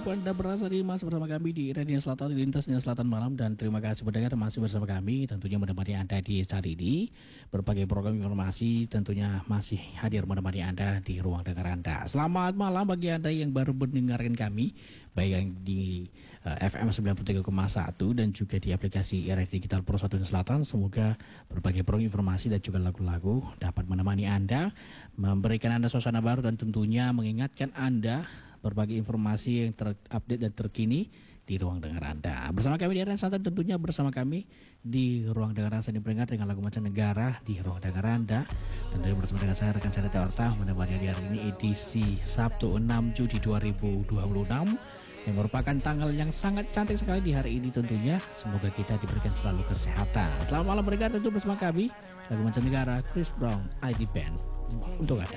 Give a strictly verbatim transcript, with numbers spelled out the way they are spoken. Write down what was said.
Anda berasa di Mas bersama kami di Radio Selatan, di lintasnya Selatan Malam. Dan terima kasih pendengar masih bersama kami, tentunya menemani Anda di saat ini. Berbagai program informasi tentunya masih hadir menemani Anda di ruang dengar Anda. Selamat malam bagi Anda yang baru mendengarkan kami, baik yang di uh, F M sembilan puluh tiga koma satu dan juga di aplikasi R R Digital Pro satu Selatan. Semoga berbagai program informasi dan juga lagu-lagu dapat menemani Anda, memberikan Anda suasana baru dan tentunya mengingatkan Anda berbagai informasi yang terupdate dan terkini di ruang dengar Anda. Bersama kami di R R Selatan, tentunya bersama kami di ruang dengar Anda pendengar dengan lagu mancanegara di ruang dengar Anda. Tentunya bersama dengan saya rekan saya Teorta menemani di hari ini edisi Sabtu enam Juli dua ribu dua puluh enam yang merupakan tanggal yang sangat cantik sekali di hari ini tentunya. Semoga kita diberikan selalu kesehatan. Selamat malam pendengar, tentu bersama kami lagu mancanegara Chris Brown I D Band untuk Anda.